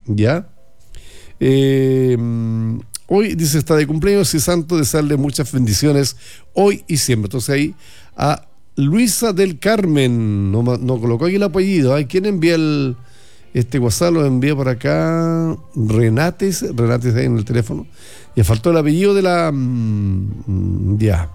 ¿ya? Hoy dice está de cumpleaños y santo, desearle muchas bendiciones hoy y siempre. Entonces ahí a Luisa del Carmen, no colocó aquí el apellido. ¿Quién envía este WhatsApp? Lo envía por acá Renates ahí en el teléfono. Y faltó el apellido de la ya.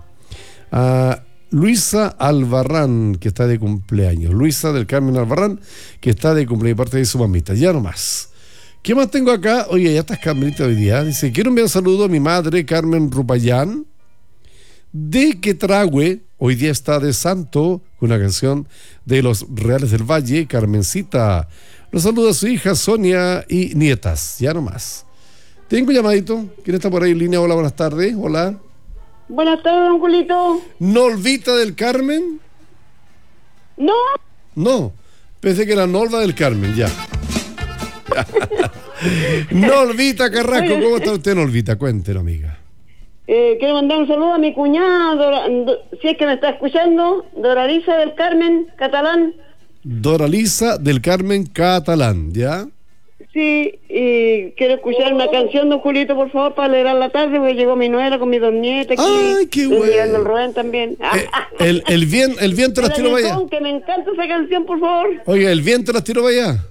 Luisa Albarrán, que está de cumpleaños. Luisa del Carmen Albarrán, que está de cumpleaños, parte de su mamita. Ya nomás. ¿Qué más tengo acá? Oye, ya estás Carmelita hoy día. Dice, quiero enviar un saludo a mi madre, Carmen Rupayán, de Quetrahue. Hoy día está de santo, con una canción de los Reales del Valle, Carmencita. Los saluda a su hija, Sonia, y nietas. Ya nomás. Tengo un llamadito. ¿Quién está por ahí en línea? Hola, buenas tardes. Hola. Buenas tardes, don Julito. ¿Nolvita del Carmen? No. No, pensé que era Nolva del Carmen, ya. Nolvita Carrasco, ¿cómo está usted, Nolvita? Cuéntenos, amiga. Quiero mandar un saludo a mi cuñada, si es que me está escuchando, Doralisa del Carmen Catalán. Doralisa del Carmen Catalán, ¿ya? Sí, y quiero escuchar una canción, don Julito, por favor, para alegrar la tarde, porque llegó mi nuera con mis dos nietas. ¡Ay, qué bueno! Llegando el Rubén también. El viento las tiró para allá. Que me encanta esa canción, por favor. Oiga, el viento las tiró para allá.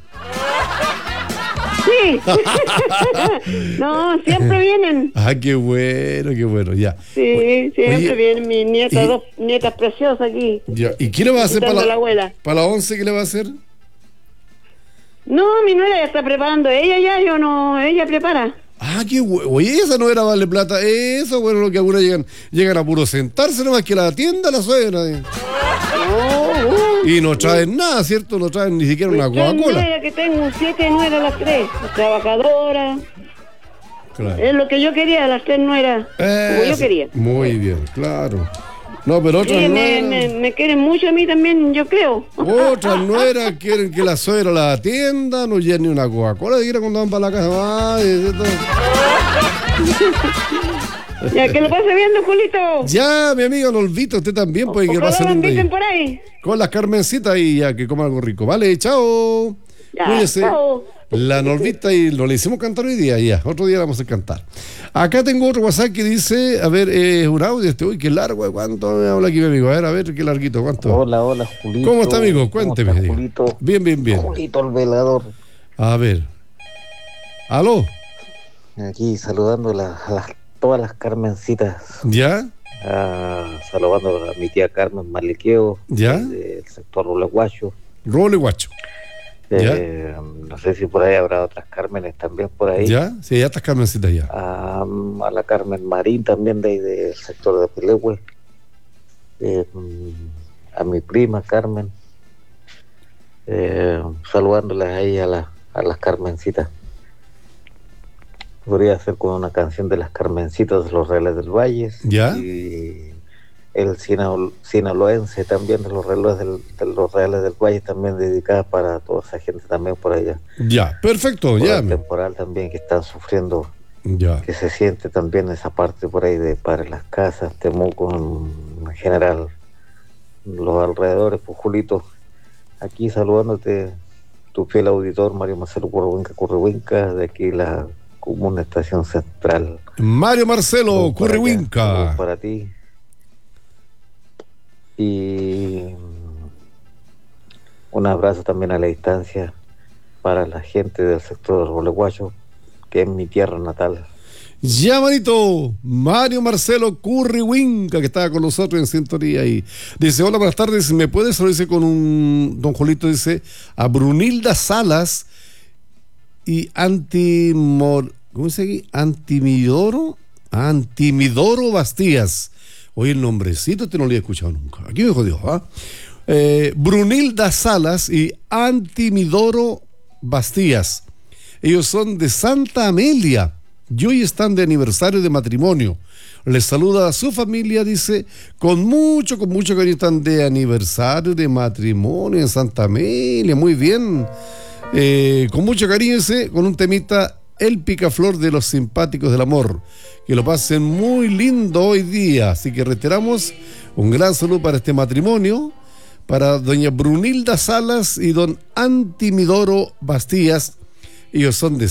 Sí. No, siempre vienen. Qué bueno, ya. Sí, siempre vienen mis nietas, dos nietas preciosas aquí. Ya. ¿Y qué le va a hacer para la abuela? Para la 11, qué le va a hacer? No, mi nuera ya está preparando. Ella ya, yo no, ella prepara. Qué bueno. Oye, esa nuera vale plata. Eso, bueno, lo que algunas llegan a puro sentarse nomás que la atienda la suegra. Y no traen nada, ¿cierto? No traen ni siquiera una Coca-Cola. Que tengo 7 nueras, las 3, trabajadoras. Claro. Es lo que yo quería, las 3 nueras. Como yo quería. Muy bien, claro. No, pero otras nueras... me quieren mucho a mí también, yo creo. Otras nueras quieren que la suegra la atienda, no lleven ni una Coca-Cola, siquiera cuando van para la casa. Ya, que lo pase bien, don Julito. Ya, mi amigo Nolvito, usted también puede que pase bien por ahí. Con las Carmencitas y ya que coma algo rico. Vale, chao. Ya, cuídese. Chao. La Nolvita y lo le hicimos cantar hoy día, ya. Otro día la vamos a cantar. Acá tengo otro WhatsApp que dice, a ver, un audio uy, qué largo, ¿cuánto me habla aquí mi amigo? A ver, qué larguito, ¿cuánto? Hola, Julito. ¿Cómo está, amigo? Cuénteme. ¿Cómo está, Julito? Bien. Julito, el velador. A ver. ¿Aló? Aquí saludando todas las Carmencitas. ¿Ya? Saludando a mi tía Carmen Maliqueo. ¿Ya? Del sector Roleguacho. Roleguacho. No sé si por ahí habrá otras Cármenes también por ahí. ¿Ya? Sí, ya estás Carmencita ya. A la Carmen Marín también de ahí del sector de Pelehue. A mi prima Carmen. Saludándoles ahí a las Carmencitas. Podría ser con una canción de las Carmencitas de los Reales del Valle. ¿Ya? Y el sinaloense también de los Reales del Valle, también dedicada para toda esa gente también por allá. Ya, perfecto, por ya. El temporal también que están sufriendo, ya. Que se siente también esa parte por ahí de para las casas, Temuco en general, los alrededores. Pues Julito, aquí saludándote, tu fiel auditor Mario Marcelo Currihuinca, de aquí la comuna Estación Central. Mario Marcelo Currihuinca. Para ti. Y un abrazo también a la distancia para la gente del sector de Roleguacho, que es mi tierra natal. Ya, manito, Mario Marcelo Currihuinca, que estaba con nosotros en sintonía y dice, hola, buenas tardes, ¿me puedes saludar con un don Julito? Dice, a Brunilda Salas y ¿cómo dice aquí? Antimidoro Bastías. Oye, el nombrecito no lo había escuchado nunca. Aquí me jodió, Brunilda Salas y Antimidoro Bastías. Ellos son de Santa Amelia y hoy están de aniversario de matrimonio. Les saluda a su familia, dice, con mucho cariño. Están de aniversario de matrimonio en Santa Amelia. Muy bien. Con mucho cariño, con un temita, El Picaflor de los Simpáticos del Amor. Que lo pasen muy lindo hoy día. Así que reiteramos un gran saludo para este matrimonio, para doña Brunilda Salas y don Antimidoro Bastías. Ellos son de